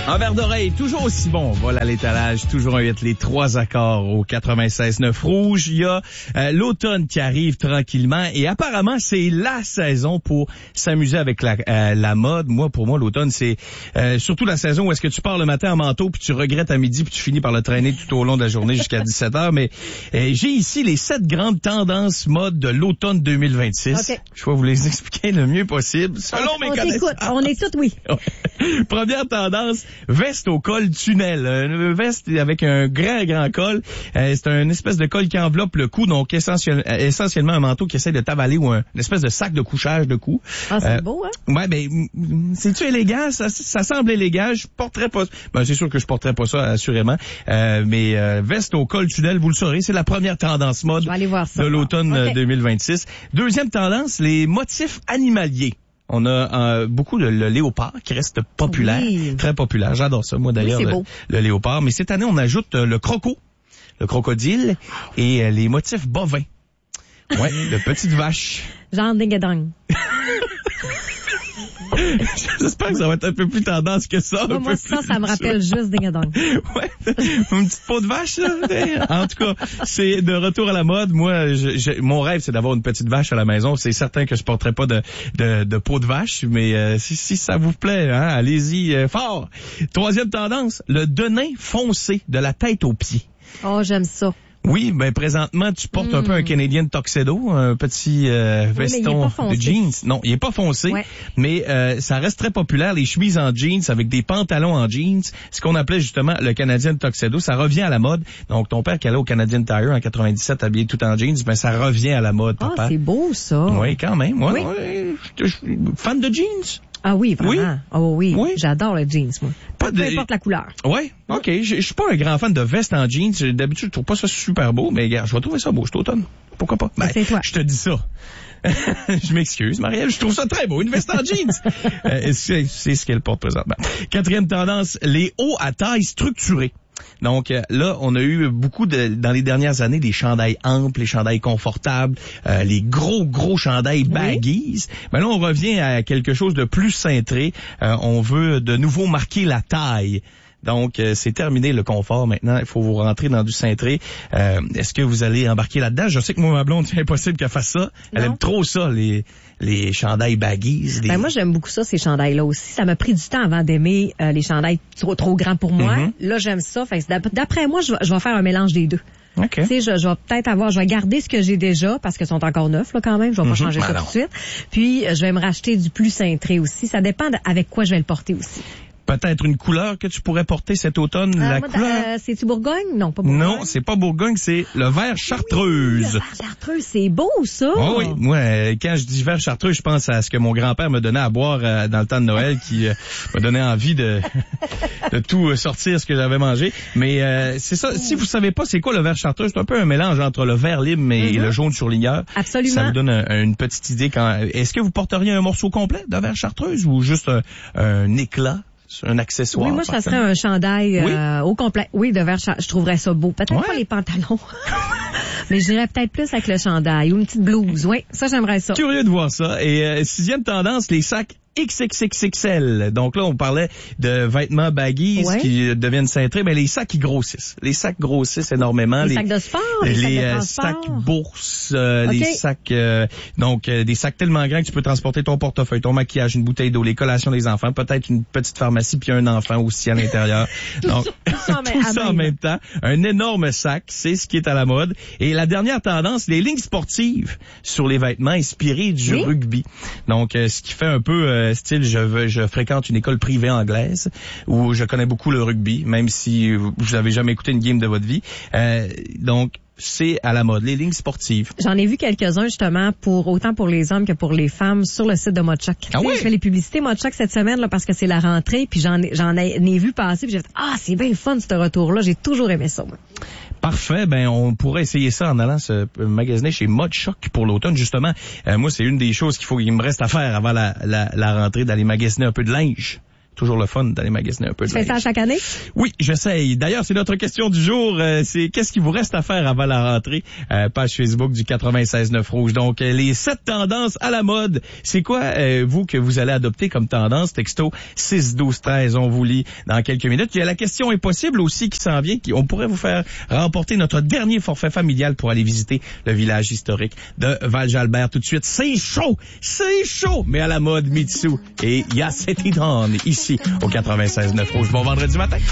Un verre d'oreille, toujours aussi bon. Voilà l'étalage, toujours un 8, les 3 accords au 96.9 rouge. Il y a l'automne qui arrive tranquillement et apparemment, c'est la saison pour s'amuser avec la mode. Pour moi, l'automne, c'est surtout la saison où est-ce que tu pars le matin en manteau puis tu regrettes à midi puis tu finis par le traîner tout au long de la journée jusqu'à 17h. Mais j'ai ici les 7 grandes tendances mode de l'automne 2026. Okay. Je vais vous les expliquer le mieux possible, selon mes connaissances. On écoute, oui. Première tendance, veste au col tunnel. Une veste avec un grand col. C'est une espèce de col qui enveloppe le cou, donc essentiellement un manteau qui essaie de t'avaler ou une espèce de sac de couchage de cou. Ah, c'est beau, hein? Ouais, c'est-tu élégant? Ça semble élégant. Je porterais pas... c'est sûr que je porterais pas ça, assurément. Mais veste au col tunnel, vous le saurez, c'est la première tendance mode de l'automne 2026. Deuxième tendance, les motifs animaliers. On a beaucoup le léopard qui reste populaire, très populaire. J'adore ça, moi d'ailleurs, le léopard. Mais cette année, on ajoute le crocodile et les motifs bovins. Ouais, de petites vaches. Genre ding-a-dong. J'espère que ça va être un peu plus tendance que ça. Moi, ça me rappelle juste ding-a-dong. Ouais, une petite peau de vache, là. En tout cas, c'est de retour à la mode. Moi, mon rêve, c'est d'avoir une petite vache à la maison. C'est certain que je porterai pas de peau de vache, mais si ça vous plaît, hein, allez-y fort. Troisième tendance, le denim foncé de la tête aux pieds. Oh, j'aime ça. Oui, présentement, tu portes un peu un Canadian tuxedo, un petit veston de jeans. Non, il est pas foncé, mais ça reste très populaire, les chemises en jeans avec des pantalons en jeans, ce qu'on appelait justement le Canadian tuxedo, ça revient à la mode. Donc, ton père qui allait au Canadian Tire en 97 habillé tout en jeans, ça revient à la mode, papa. Ah, c'est beau, ça. Oui, quand même. Moi, je suis fan de jeans. Ah oui, vraiment. Oui. Oh oui, j'adore le jeans, moi. Peu importe la couleur. Oui, OK. Je suis pas un grand fan de veste en jeans. D'habitude, je trouve pas ça super beau, mais regarde, je vais trouver ça beau cet automne. Pourquoi pas? C'est toi. Je te dis ça. Je m'excuse, Marielle, je trouve ça très beau, une veste en jeans. C'est ce qu'elle porte présentement. Quatrième tendance, les hauts à taille structurée. Donc là, on a eu beaucoup dans les dernières années des chandails amples, les chandails confortables, les gros chandails baggies. Mais là, on revient à quelque chose de plus cintré. On veut de nouveau marquer la taille. Donc, c'est terminé le confort maintenant. Il faut vous rentrer dans du cintré. Est-ce que vous allez embarquer là-dedans? Je sais que moi, ma blonde, c'est impossible qu'elle fasse ça. Elle aime trop ça, les chandails baggies. Moi, j'aime beaucoup ça, ces chandails-là aussi. Ça m'a pris du temps avant d'aimer les chandails trop grands pour moi. Là, j'aime ça. Fait que d'après moi, je vais faire un mélange des deux. Okay. Tu sais, je vais garder ce que j'ai déjà parce qu'ils sont encore neufs, là, quand même. Je vais pas changer ça tout de suite. Puis, je vais me racheter du plus cintré aussi. Ça dépend avec quoi je vais le porter aussi. Peut-être une couleur que tu pourrais porter cet automne, couleur? C'est-tu Bourgogne? Non, pas Bourgogne. Non, c'est pas Bourgogne, c'est le vert chartreuse. Oui, le vert chartreuse, c'est beau, ça. Oh oui, moi, quand je dis vert chartreuse, je pense à ce que mon grand-père me donnait à boire dans le temps de Noël, qui me donnait envie de tout sortir ce que j'avais mangé. Mais c'est ça, si vous savez pas c'est quoi le vert chartreuse, c'est un peu un mélange entre le vert lime et le jaune surligneur. Absolument. Ça vous donne une petite idée. Est-ce que vous porteriez un morceau complet de vert chartreuse ou juste un éclat? Un accessoire. Oui, moi, ça serait un chandail au complet. Oui, de vert, je trouverais ça beau. Peut-être pas les pantalons, mais j'irais peut-être plus avec le chandail ou une petite blouse. Oui, ça, j'aimerais ça. Curieux de voir ça. Et sixième tendance, les sacs XXXXL. Donc là, on parlait de vêtements baggies qui deviennent cintrés, mais les sacs qui grossissent. Les sacs grossissent énormément. Les sacs de sport, les sacs bourses, les sacs des sacs tellement grands que tu peux transporter ton portefeuille, ton maquillage, une bouteille d'eau, les collations des enfants, peut-être une petite pharmacie puis un enfant aussi à l'intérieur. Donc tout ça en même temps, un énorme sac, c'est ce qui est à la mode. Et la dernière tendance, les lignes sportives sur les vêtements inspirés du rugby. Donc ce qui fait un peu style, je fréquente une école privée anglaise où je connais beaucoup le rugby, même si vous n'avez jamais écouté une game de votre vie. Donc, c'est à la mode, les lignes sportives. J'en ai vu quelques-uns, justement, autant pour les hommes que pour les femmes, sur le site de Modchoc. Ah oui? Je fais les publicités Modchoc cette semaine, là, parce que c'est la rentrée, puis j'en ai vu passer, puis j'ai fait, c'est bien le fun, ce retour-là. J'ai toujours aimé ça, moi. Parfait, on pourrait essayer ça en allant se magasiner chez Modchoc pour l'automne, justement. Moi, c'est une des choses qu'il me reste à faire avant la rentrée, d'aller magasiner un peu de linge. toujours le fun d'aller magasiner un peu de Tu fais ça linge. chaque année? Oui, j'essaye. D'ailleurs, c'est notre question du jour. C'est qu'est-ce qu'il vous reste à faire avant la rentrée? Page Facebook du 96.9 Rouge. Donc, les 7 tendances à la mode. C'est quoi, vous, que vous allez adopter comme tendance? Texto 6-12-13. On vous lit dans quelques minutes. Il y a la question impossible aussi qui s'en vient. On pourrait vous faire remporter notre dernier forfait familial pour aller visiter le village historique de Val-Jalbert tout de suite. C'est chaud! Mais à la mode Mitsu. Et il y a cet idone ici au 96.9 Rouge. Bon vendredi matin.